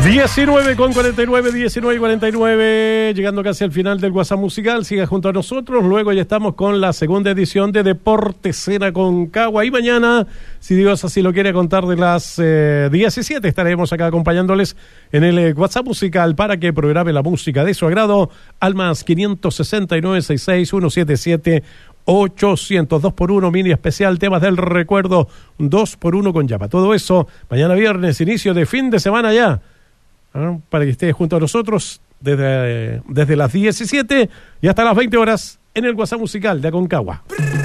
19:49, 19:49, llegando casi al final del WhatsApp musical. Siga junto a nosotros, luego ya estamos con la segunda edición de Deportes en Aconcagua. Y mañana, si Dios así lo quiere, a contar de las 17, estaremos acá acompañándoles en el WhatsApp musical para que programe la música de su agrado al más 569-66-177-800, 2x1, mini especial, temas del recuerdo, 2x1 con llama. Todo eso mañana viernes, inicio de fin de semana ya, para que esté junto a nosotros desde las 17 y hasta las 20 horas en el WhatsApp musical de Aconcagua.